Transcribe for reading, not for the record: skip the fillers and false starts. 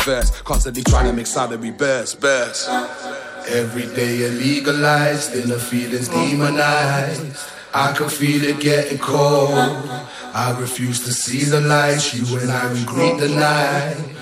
First, constantly trying to make salary burst. Every day illegalized, inner feelings demonized. I can feel it getting cold. I refuse to see the light. You and I, we greet the night.